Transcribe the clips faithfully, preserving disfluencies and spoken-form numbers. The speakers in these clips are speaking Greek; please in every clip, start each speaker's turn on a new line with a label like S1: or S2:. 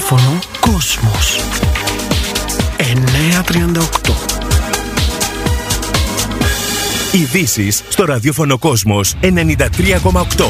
S1: ραδιόφωνο Κόσμος εννιακόσια τριάντα οκτώ.
S2: Ειδήσεις στο ραδιόφωνο Κόσμος ενενήντα τρία κόμμα οκτώ.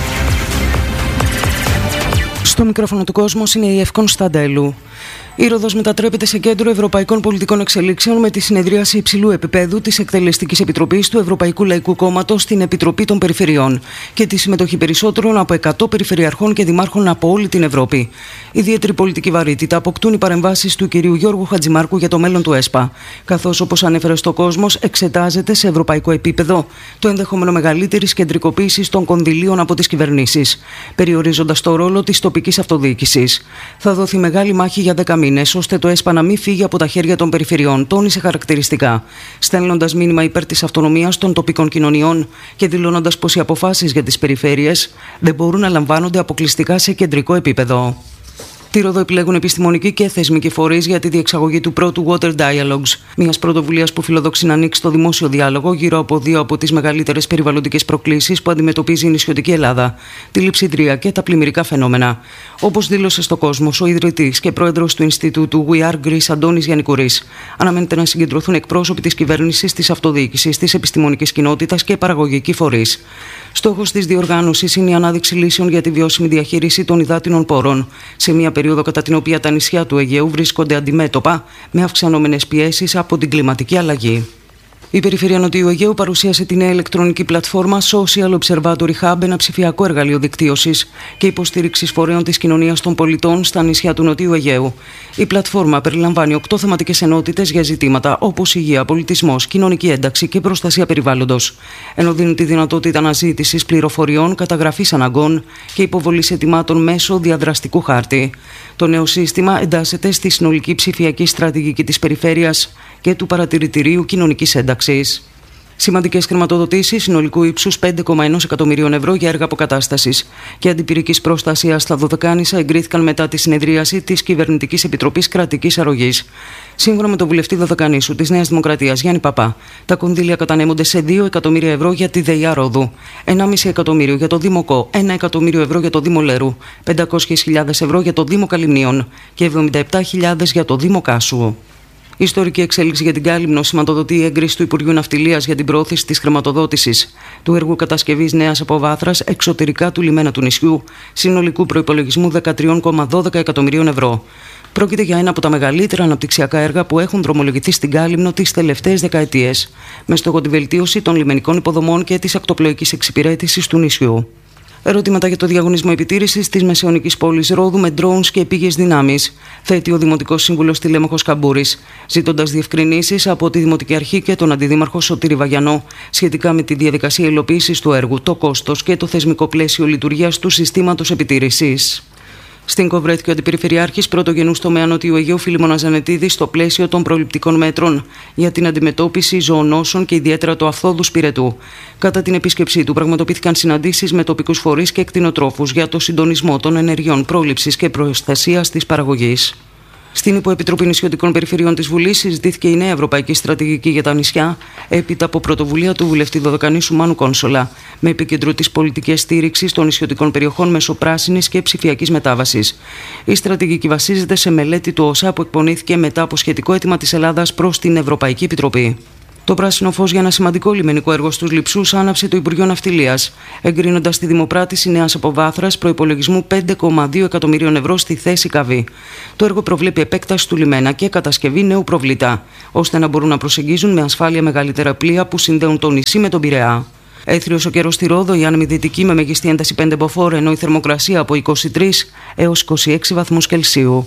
S3: Στο μικρόφωνο του Κόσμος είναι η Ευκόν Σταντέλου. Η Ρόδος μετατρέπεται σε κέντρο ευρωπαϊκών πολιτικών εξελίξεων με τη συνεδρίαση υψηλού επίπεδου της Εκτελεστικής Επιτροπής του Ευρωπαϊκού Λαϊκού Κόμματος στην Επιτροπή των Περιφερειών και τη συμμετοχή περισσότερων από εκατό περιφερειαρχών και δημάρχων από όλη την Ευρώπη. Ιδιαίτερη πολιτική βαρύτητα αποκτούν οι παρεμβάσεις του κυρίου Γιώργου Χατζημάρκου για το μέλλον του ΕΣΠΑ, καθώς, όπως ανέφερε στο Κόσμος, εξετάζεται σε ευρωπαϊκό επίπεδο το ενδεχόμενο μεγαλύτερης κεντρικοποίησης των κονδυλίων από τις κυβερνήσεις, περιορίζοντας το ρόλο της τοπικής αυτοδιοίκησης. Θα δοθεί μεγάλη μάχη για δέκα μήνες, ώστε το ΕΣΠΑ να μην φύγει από τα χέρια των περιφερειών, τόνισε χαρακτηριστικά, στέλνοντας μήνυμα υπέρ της αυτονομίας των τοπικών κοινωνιών και δηλώνοντας πως οι αποφάσεις για τις περιφέρειες δεν μπορούν να λαμβάνονται αποκλειστικά σε κεντρικό επίπεδο. Τη Ρόδο επιλέγουν επιστημονικοί και θεσμικοί φορείς για τη διεξαγωγή του πρώτου Water Dialogues, μιας πρωτοβουλίας που φιλοδοξεί να ανοίξει το δημόσιο διάλογο γύρω από δύο από τις μεγαλύτερες περιβαλλοντικές προκλήσεις που αντιμετωπίζει η νησιωτική Ελλάδα, τη λειψιδρία και τα πλημμυρικά φαινόμενα. Όπως δήλωσε στο Κόσμος ο ιδρυτής και πρόεδρος του Ινστιτούτου We Are Greece, Αντώνης Γιαννικουρής, αναμένεται να συγκεντρωθούν εκπρόσωποι της κυβέρνησης, της αυτοδιοίκησης, της επιστημονικής κοινότητας και παραγωγικοί φορείς. Στόχος της διοργάνωσης είναι η ανάδειξη λύσεων για τη βιώσιμη διαχείριση των υδάτινων πόρων, σε μια περίοδο κατά την οποία τα νησιά του Αιγαίου βρίσκονται αντιμέτωπα με αυξανόμενες πιέσεις από την κλιματική αλλαγή. Η Περιφέρεια Νοτιού Αιγαίου παρουσίασε τη νέα ηλεκτρονική πλατφόρμα Social Observatory Hub, ένα ψηφιακό εργαλείο δικτύωσης και υποστήριξης φορέων της κοινωνίας των πολιτών στα νησιά του Νοτιού Αιγαίου. Η πλατφόρμα περιλαμβάνει οκτώ θεματικές ενότητες για ζητήματα όπως υγεία, πολιτισμός, κοινωνική ένταξη και προστασία περιβάλλοντος, ενώ δίνουν τη δυνατότητα αναζήτησης πληροφοριών, καταγραφής αναγκών και υποβολής αιτημάτων μέσω διαδραστικού χάρτη. Το νέο σύστημα εντάσσεται στη συνολική ψηφιακή στρατηγική της Περιφέρειας και του Παρατηρητηρίου Κοινωνικής Ένταξης. Σημαντικές χρηματοδοτήσεις συνολικού ύψους πέντε κόμμα ένα εκατομμυρίων ευρώ για έργα αποκατάστασης και αντιπυρικής προστασίας στα Δωδεκάνησα εγκρίθηκαν μετά τη συνεδρίαση της Κυβερνητικής Επιτροπής Κρατικής Αρρωγής. Σύμφωνα με τον βουλευτή Δωδεκανήσου της Νέας Δημοκρατίας Γιάννη Παπά, τα κονδύλια κατανέμονται σε δύο εκατομμύρια ευρώ για τη ΔΕΙΑ Ρόδου, ενάμιση εκατομμύριο για το Δήμο Κο, ένα εκατομμύριο ευρώ για το Δήμο Λέρου, πεντακόσιες χιλιάδες ευρώ για το Δήμο Καλυμνίων και εβδομήντα επτά χιλιάδες για το Δήμο Κάσου. Η ιστορική εξέλιξη για την Κάλυμνο σηματοδοτεί η έγκριση του Υπουργείου Ναυτιλίας για την προώθηση της χρηματοδότησης του έργου κατασκευής νέας αποβάθρας εξωτερικά του λιμένα του νησιού, συνολικού προϋπολογισμού δεκατρία κόμμα δώδεκα εκατομμυρίων ευρώ. Πρόκειται για ένα από τα μεγαλύτερα αναπτυξιακά έργα που έχουν δρομολογηθεί στην Κάλυμνο τις τελευταίες δεκαετίες, με στόχο τη βελτίωση των λιμενικών υποδομών και της ακτοπλοϊκής εξυπηρέτησης του νησιού. Ερωτήματα για το διαγωνισμό επιτήρησης της μεσαιωνικής πόλης Ρόδου με drones και επίγειες δυνάμεις, θέτει ο Δημοτικός Σύμβουλος Τηλέμαχος Καμπούρης, ζητώντας διευκρινήσεις από τη Δημοτική Αρχή και τον Αντιδήμαρχο Σωτήρη Βαγιανό σχετικά με τη διαδικασία υλοποίησης του έργου, το κόστος και το θεσμικό πλαίσιο λειτουργίας του συστήματος επιτήρησης. Στην Κο βρέθηκε ο Αντιπεριφερειάρχης πρωτογενούς τομέα Νότιου Αιγαίου Φίλιμωνα Ζανετίδη στο πλαίσιο των προληπτικών μέτρων για την αντιμετώπιση ζωονόσων και ιδιαίτερα του αφθόδου σπυρετού. Κατά την επίσκεψή του, πραγματοποιήθηκαν συναντήσεις με τοπικούς φορείς και κτηνοτρόφους για το συντονισμό των ενεργειών πρόληψης και προστασίας της παραγωγής. Στην Υποεπιτροπή Νησιωτικών Περιφερειών της Βουλής συζητήθηκε η νέα Ευρωπαϊκή Στρατηγική για τα νησιά, έπειτα από πρωτοβουλία του βουλευτή Δωδεκανήσου Μάνου Κόνσολα, με επίκεντρο τις πολιτικές στήριξης των νησιωτικών περιοχών μέσω πράσινης και ψηφιακής μετάβασης. Η στρατηγική βασίζεται σε μελέτη του ΟΣΑ που εκπονήθηκε μετά από σχετικό αίτημα της Ελλάδας προς την Ευρωπαϊκή Επιτροπή. Το πράσινο φως για ένα σημαντικό λιμενικό έργο στους Λειψούς άναψε το Υπουργείο Ναυτιλίας, εγκρίνοντας τη δημοπράτηση νέας αποβάθρας προϋπολογισμού πέντε κόμμα δύο εκατομμυρίων ευρώ στη θέση Καβή. Το έργο προβλέπει επέκταση του λιμένα και κατασκευή νέου προβλητά, ώστε να μπορούν να προσεγγίζουν με ασφάλεια μεγαλύτερα πλοία που συνδέουν το νησί με τον Πειραιά. Έθριος ο καιρός στη Ρόδο, η άνεμη δυτική με μεγιστή ένταση πέντε μποφόρ, ενώ η θερμοκρασία από είκοσι τρεις έως είκοσι έξι βαθμούς Κελσίου.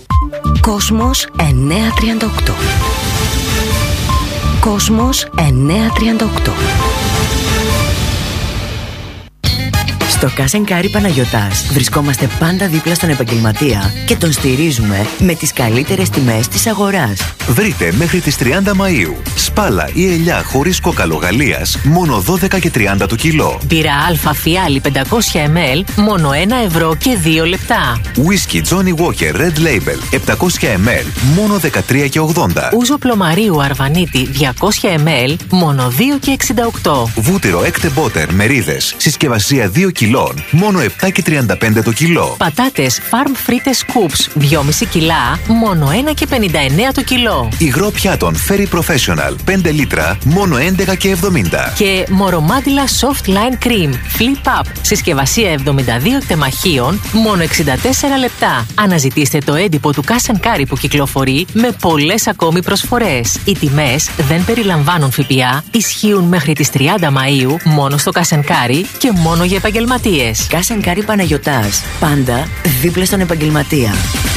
S4: Κόσμος εννιακόσια τριάντα οκτώ. Κόσμος εννιακόσια τριάντα οκτώ. Στο Κάσενκάρι Παναγιωτάς βρισκόμαστε πάντα δίπλα στον επαγγελματία και τον στηρίζουμε με τις καλύτερες τιμές της αγοράς.
S5: Βρείτε μέχρι τις τριάντα Μαΐου σπάλα ή ελιά χωρίς κόκαλο Γαλλίας μόνο δώδεκα και τριάντα το κιλό.
S6: Μπύρα Αλφα Φιάλι πεντακόσια μιλιλίτρα μόνο ένα ευρώ και δύο λεπτά.
S5: Whisky Johnny Walker Red Label επτακόσια μιλιλίτρα μόνο δεκατρία και ογδόντα.
S6: Ούζο Πλωμαρίου Αρβανίτη διακόσια μιλιλίτρα μόνο δύο και εξήντα οκτώ.
S5: Βούτυρο Έκτε Μπότερ Μερίδες συσκευασία δύο κιλά κιλών, μόνο επτά και τριάντα πέντε το κιλό.
S6: Πατάτες Farm Frites Scoops δυόμισι κιλά, μόνο ένα και πενήντα εννέα το κιλό.
S5: Υγρό πιάτων Ferry Professional πέντε λίτρα, μόνο έντεκα και εβδομήντα.
S6: Και μορομάντιλα Soft Line Cream Flip Up, συσκευασία εβδομήντα δύο εκτεμαχίων, μόνο εξήντα τέσσερα λεπτά. Αναζητήστε το έντυπο του Cash and Carry που κυκλοφορεί με πολλές ακόμη προσφορές. Οι τιμές δεν περιλαμβάνουν ΦΠΑ, ισχύουν μέχρι τις τριάντα Μαΐου μόνο στο Cash and Carry και μόνο για επαγγελματίες.
S4: Cash and Carry Παναγιωτάς, πάντα δίπλα στον επαγγελματία.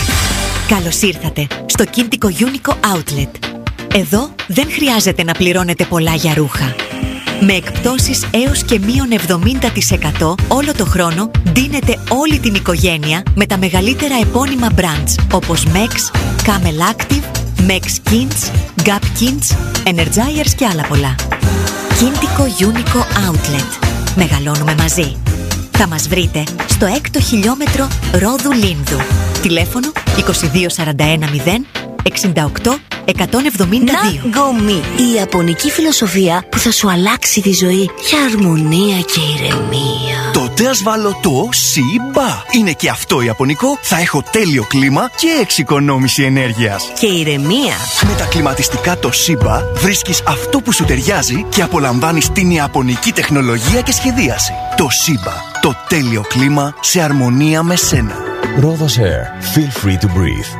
S7: Καλώς ήρθατε στο Κίντικο Unico Outlet. Εδώ δεν χρειάζεται να πληρώνετε πολλά για ρούχα. Με εκπτώσεις έως και μείον εβδομήντα τοις εκατό όλο το χρόνο ντύνετε όλη την οικογένεια με τα μεγαλύτερα επώνυμα brands όπως Mex, Camel Active, Mex Kins, Gap Kins, Energizers και άλλα πολλά. Κίντικο Unico Outlet. Μεγαλώνουμε μαζί. Θα μας βρείτε στο έκτο χιλιόμετρο Ρόδου Λίνδου. Τηλέφωνο είκοσι δύο σαράντα ένα μηδέν εξήντα οκτώ εκατόν εβδομήντα δύο.
S8: Ναγκομι, η ιαπωνική φιλοσοφία που θα σου αλλάξει τη ζωή για αρμονία και ηρεμία.
S9: Τότε ας βάλω το Σιμπα. Είναι και αυτό ιαπωνικό, θα έχω τέλειο κλίμα και εξοικονόμηση ενέργειας.
S8: Και ηρεμία.
S9: Με τα κλιματιστικά το Σιμπα βρίσκεις αυτό που σου ταιριάζει και απολαμβάνεις την ιαπωνική τεχνολογία και σχεδίαση. Το Σιμπα, το τέλειο κλίμα σε αρμονία με σένα.
S10: Rhodos Air. Feel free to breathe.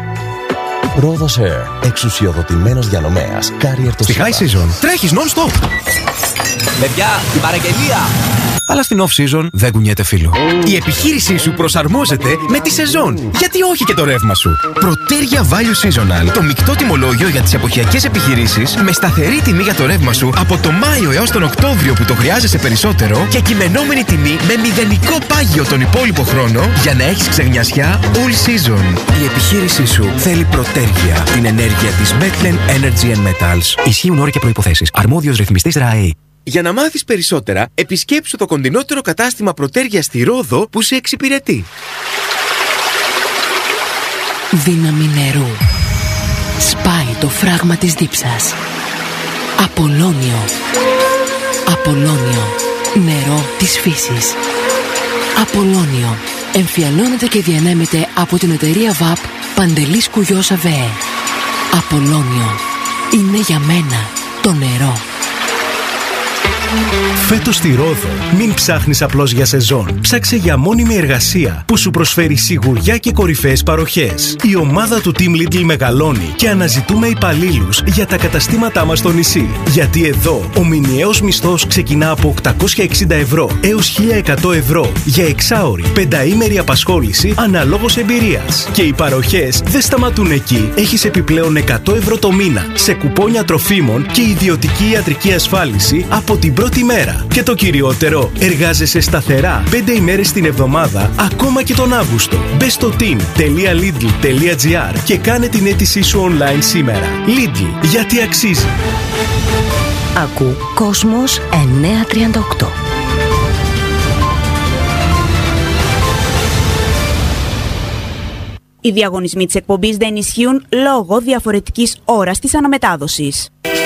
S10: Rhodos Air. Εξουσιοδοτημένος διανομέας. Carrier το
S11: Στη High Season τρέχεις non-stop.
S12: Παιδιά, την παραγγελία!
S11: Αλλά στην off-season δεν κουνιέται φίλο. Η επιχείρησή σου προσαρμόζεται με τη σεζόν. Γιατί όχι και το ρεύμα σου. Protergia Value Seasonal. Το μεικτό τιμολόγιο για τις εποχιακές επιχειρήσεις με σταθερή τιμή για το ρεύμα σου από το Μάιο έως τον Οκτώβριο που το χρειάζεσαι περισσότερο και κειμενόμενη τιμή με μηδενικό πάγιο τον υπόλοιπο χρόνο για να έχεις ξεγνιασιά all season. Η επιχείρησή σου θέλει Protergia. Την ενέργεια της Metlen Energy and Metals. Ισχύουν όροι και προϋποθέσεις. Αρμόδιος ρυθμιστής ΡΑΕ. Για να μάθεις περισσότερα, επισκέψου το κοντινότερο κατάστημα Protergia στη Ρόδο που σε εξυπηρετεί.
S13: Δύναμη νερού. Σπάει το φράγμα της δίψας. Απολώνιο. Απολώνιο. Νερό της φύσης. Απολώνιο. Εμφιαλώνεται και διανέμεται από την εταιρεία βαπ Παντελής Κουγιός ΑΒΕ. Απολώνιο. Είναι για μένα το νερό.
S2: Φέτος στη Ρόδο, μην ψάχνεις απλώς για σεζόν. Ψάξε για μόνιμη εργασία που σου προσφέρει σιγουριά και κορυφαίες παροχές. Η ομάδα του Team Lidl μεγαλώνει και αναζητούμε υπαλλήλους για τα καταστήματά μας στο νησί. Γιατί εδώ ο μηνιαίος μισθός ξεκινά από οκτακόσια εξήντα ευρώ έως χίλια εκατό ευρώ για εξάωρη, πενταήμερη απασχόληση αναλόγως εμπειρίας. Και οι παροχές δεν σταματούν εκεί. Έχεις επιπλέον εκατό ευρώ το μήνα σε κουπόνια τροφίμων και ιδιωτική ιατρική ασφάλιση από την πρώτη μέρα. Και το κυριότερο, εργάζεσαι σταθερά πέντε ημέρες την εβδομάδα, ακόμα και τον Αύγουστο. Μπες στο team τελεία lidl τελεία gr και κάνε την αίτησή σου online σήμερα. Lidl, γιατί αξίζει.
S8: Ακού Κόσμος εννιακόσια τριάντα οκτώ.
S14: Οι διαγωνισμοί της εκπομπής δεν ισχύουν λόγω διαφορετικής ώρας της αναμετάδοσης.